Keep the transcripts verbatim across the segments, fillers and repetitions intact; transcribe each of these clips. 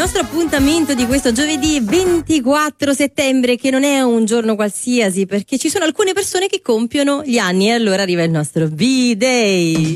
nostro appuntamento di questo giovedì ventiquattro settembre, che non è un giorno qualsiasi, perché ci sono alcune persone che compiono gli anni, e allora arriva il nostro B-Day.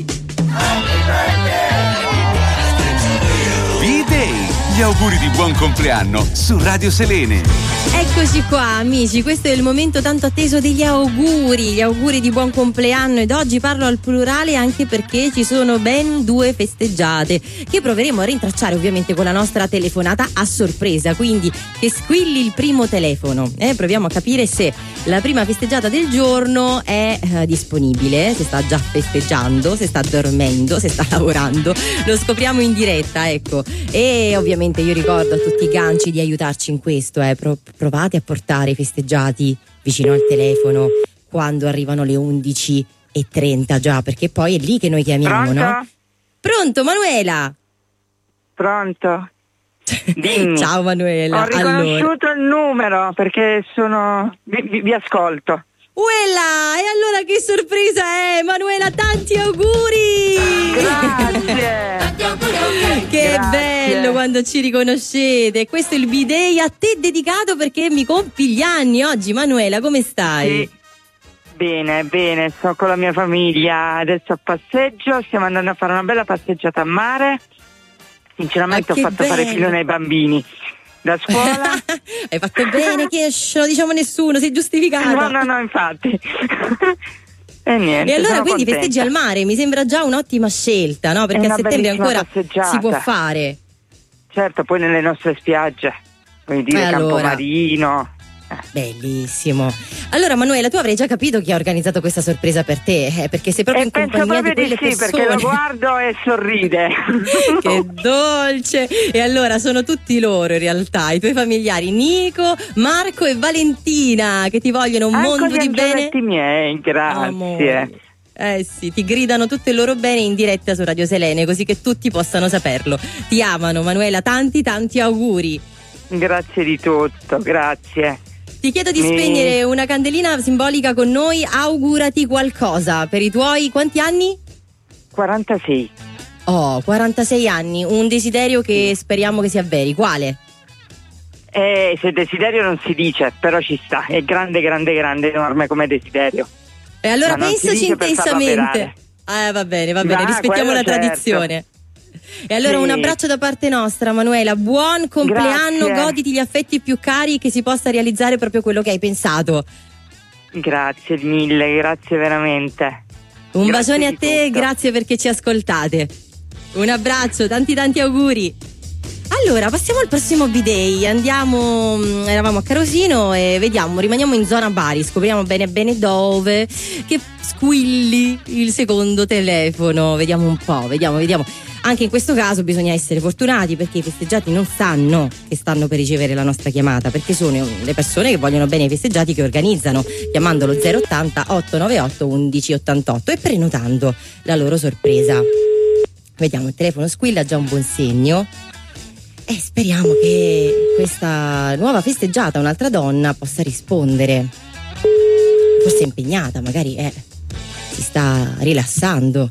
B-Day, gli auguri di buon compleanno su Radio Selene. Eccoci qua amici, questo è il momento tanto atteso degli auguri, gli auguri di buon compleanno, ed oggi parlo al plurale anche perché ci sono ben due festeggiate che proveremo a rintracciare ovviamente con la nostra telefonata a sorpresa, quindi che squilli il primo telefono, eh? Proviamo a capire se la prima festeggiata del giorno è eh, disponibile, se sta già festeggiando, se sta dormendo, se sta lavorando, lo scopriamo in diretta, ecco. E ovviamente io ricordo a tutti i ganci di aiutarci in questo, eh, pro- provate a portare i festeggiati vicino al telefono quando arrivano le undici e trenta già, perché poi è lì che noi chiamiamo. Pronto? No? Pronto, Manuela? Pronto? Dimmi. Ciao Manuela. Ho riconosciuto allora il numero perché sono vi, vi, vi ascolto. Uela, e allora che sorpresa è, Manuela, tanti auguri! Grazie! Tanti auguri! Che Grazie. Bello quando ci riconoscete. Questo è il B-Day a te dedicato perché mi compi gli anni oggi, Manuela, come stai? Sì. Bene, bene, sto con la mia famiglia adesso a passeggio, stiamo andando a fare una bella passeggiata a mare. Sinceramente ah, ho fatto bello. fare pilone ai bambini da scuola. Hai fatto bene, che non lo diciamo a nessuno, sei giustificato. No, no, no, infatti. E niente. E allora quindi contenta. Festeggi al mare, mi sembra già un'ottima scelta, no? Perché a settembre ancora si può fare. Certo, poi nelle nostre spiagge, vuoi dire, eh, allora. Campomarino. Bellissimo. Allora Manuela, tu avrai già capito chi ha organizzato questa sorpresa per te, eh, perché sei proprio eh, in compagnia di quelle di sì, persone. Perché lo guardo e sorride. Che dolce. E allora sono tutti loro in realtà, i tuoi familiari Nico, Marco e Valentina, che ti vogliono un Anche mondo di bene. Miei, grazie. Amore. Eh sì, ti gridano tutto il loro bene in diretta su Radio Selene, così che tutti possano saperlo. Ti amano, Manuela, tanti tanti auguri. Grazie di tutto, grazie. Ti chiedo di spegnere una candelina simbolica con noi, augurati qualcosa per i tuoi quanti anni? quarantasei. Oh, quarantasei anni, un desiderio che speriamo che si avveri, quale? Eh, se desiderio non si dice, però ci sta, è grande, grande, grande, enorme come desiderio. E allora pensaci intensamente. Eh, va bene, va bene, ah, rispettiamo la certo. tradizione. E allora sì. Un abbraccio da parte nostra, Manuela, buon compleanno, grazie. Goditi gli affetti più cari, che si possa realizzare proprio quello che hai pensato. Grazie mille, grazie veramente. Un grazie bacione a te, tutto. Grazie perché ci ascoltate. Un abbraccio, tanti tanti auguri. Allora, passiamo al prossimo B-Day. Andiamo, eravamo a Carosino e vediamo, rimaniamo in zona Bari, scopriamo bene bene dove, che squilli il secondo telefono. Vediamo un po', vediamo, vediamo. Anche in questo caso bisogna essere fortunati, perché i festeggiati non sanno che stanno per ricevere la nostra chiamata, perché sono le persone che vogliono bene i festeggiati che organizzano, chiamando lo zero ottanta ottocentonovantaotto undici ottantotto e prenotando la loro sorpresa. Vediamo, il telefono squilla, già un buon segno. E speriamo che questa nuova festeggiata, un'altra donna, possa rispondere. Forse è impegnata, magari eh, si sta rilassando.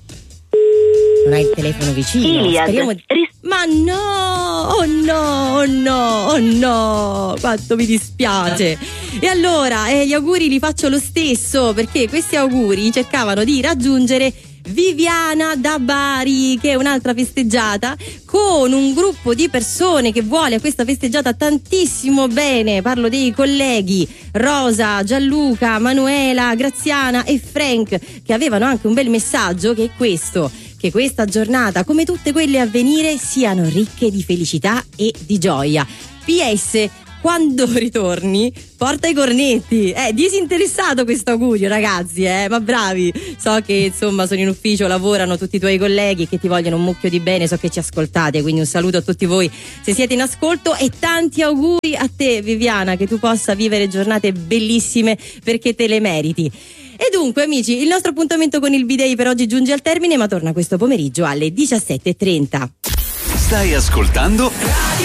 Non hai il telefono vicino. Speriamo di... Ma no, oh no, oh no, oh no, quanto mi dispiace. E allora eh, gli auguri li faccio lo stesso, perché questi auguri cercavano di raggiungere Viviana da Bari, che è un'altra festeggiata, con un gruppo di persone che vuole a questa festeggiata tantissimo bene. Parlo dei colleghi Rosa, Gianluca, Manuela, Graziana e Frank, che avevano anche un bel messaggio, che è questo: che questa giornata, come tutte quelle a venire, siano ricche di felicità e di gioia. P S Quando ritorni, porta i cornetti. Eh, disinteressato questo augurio, ragazzi, eh, ma bravi. So che insomma sono in ufficio, lavorano tutti i tuoi colleghi che ti vogliono un mucchio di bene, so che ci ascoltate, quindi un saluto a tutti voi se siete in ascolto, e tanti auguri a te, Viviana, che tu possa vivere giornate bellissime, perché te le meriti. E dunque, amici, il nostro appuntamento con il B-Day per oggi giunge al termine, ma torna questo pomeriggio alle diciassette e trenta. Stai ascoltando Radio